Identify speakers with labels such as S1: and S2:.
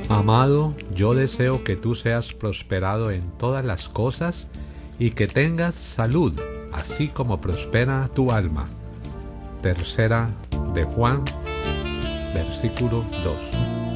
S1: Amado, yo deseo que tú seas prosperado en todas las cosas y que tengas salud, así como prospera tu alma. Tercera de Juan, versículo 2.